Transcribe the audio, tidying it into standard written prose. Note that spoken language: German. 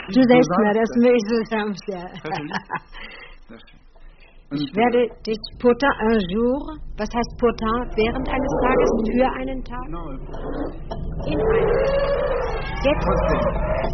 Du sagst mir, das möchtest du haben, ja. Ich werde dich pourtant un jour, was heißt pourtant, während eines Tages, für einen Tag? In einem. Jetzt.